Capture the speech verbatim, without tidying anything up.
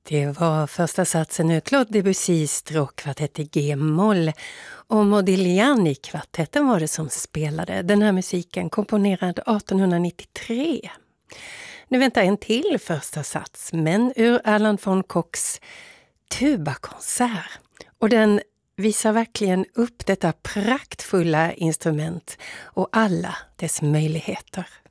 Det var första satsen ur Claude Debussys stråkkvartett i G-moll. Och Modigliani-kvartetten var det som spelade den här musiken, komponerad arton nittiotre. Nu väntar en till första sats, men ur Erland von Kochs tubakonsert. Och den visar verkligen upp detta praktfulla instrument och alla dess möjligheter.